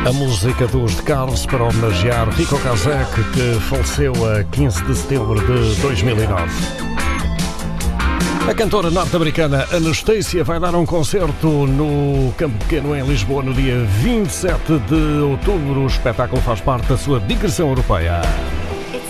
A música dos The Cars para homenagear Rico Ocasek, que faleceu a 15 de setembro de 2009. A cantora norte-americana Anastacia vai dar um concerto no Campo Pequeno, em Lisboa, no dia 27 de outubro. O espetáculo faz parte da sua digressão europeia.